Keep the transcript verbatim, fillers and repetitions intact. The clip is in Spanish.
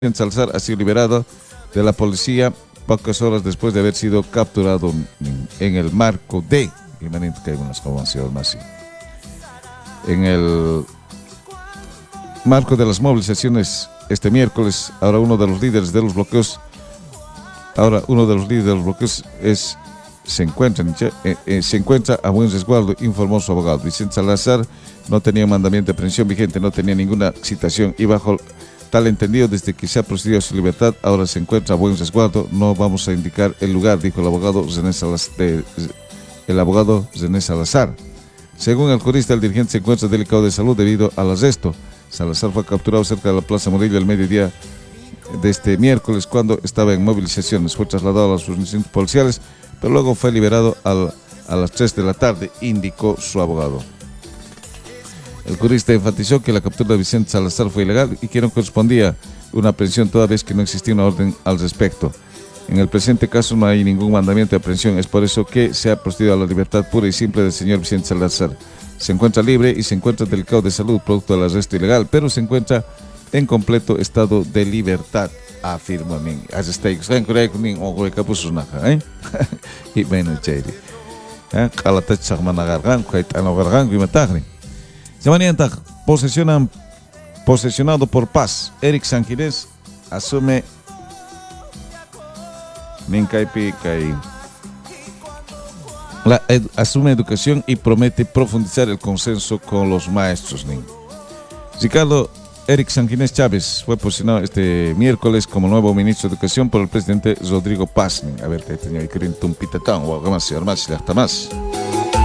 Salazar ha sido liberado de la policía pocas horas después de haber sido capturado en el marco de en el marco de las movilizaciones este miércoles. Ahora uno de los líderes de los bloqueos ahora uno de los líderes de los bloqueos es se encuentra, eh, eh, se encuentra a buen resguardo, informó su abogado. Vicente Salazar no tenía mandamiento de aprehensión vigente, no tenía ninguna citación y bajo tal entendido, desde que se ha procedido a su libertad, ahora se encuentra a buen resguardo. No vamos a indicar el lugar, dijo el abogado René Salazar, de, el abogado René Salazar. Según el jurista, el dirigente se encuentra delicado de salud debido al arresto. Salazar fue capturado cerca de la Plaza Murillo el mediodía de este miércoles cuando estaba en movilizaciones. Fue trasladado a las funciones policiales, pero luego fue liberado al, a las tres de la tarde, indicó su abogado. El jurista enfatizó que la captura de Vicente Salazar fue ilegal y que no correspondía una aprehensión toda vez que no existía una orden al respecto. En el presente caso no hay ningún mandamiento de aprehensión, es por eso que se ha procedido a la libertad pura y simple del señor Vicente Salazar. Se encuentra libre y se encuentra delicado de salud producto del arresto ilegal, pero se encuentra en completo estado de libertad, afirmó. Y bueno, chévere. Posesionan, posesionado por Paz, Eric Sanginés asume la ed, asume educación y promete profundizar el consenso con los maestros. Ricardo Eric Sanginés Chávez fue posicionado este miércoles como nuevo ministro de Educación por el presidente Rodrigo Paz. A ver, te tenía que ir un pitatán o algo más, más.